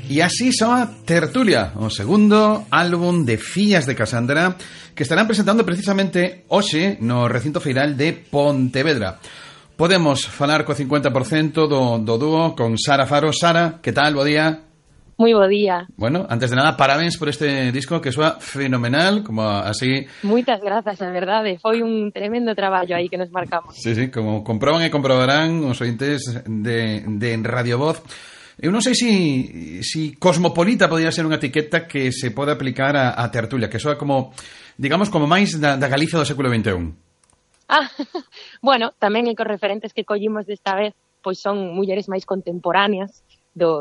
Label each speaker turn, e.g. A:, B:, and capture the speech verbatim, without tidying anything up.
A: E así soa Tertulia, o segundo álbum de Fillas de Casandra, que estarán presentando precisamente hoxe no recinto feiral de Pontevedra. Podemos falar co cincuenta por cento do, do dúo con Sara Faro. Sara, que tal? Bo día.
B: Moi bo día.
A: Bueno, antes de nada, parabéns por este disco que soa fenomenal, como así...
B: Moitas grazas, a verdade. Foi un tremendo traballo aí que nos marcamos.
A: Sí, sí, como comproban e comprobarán os ointes de, de Radio Voz. Eu non sei si, si cosmopolita podría ser unha etiqueta que se pode aplicar a, a Tertulia, que soa como, digamos, como máis da, da Galicia do século vinte e un.
B: Ah, bueno, tamén é que os referentes que collimos desta vez pois son mulleres máis contemporáneas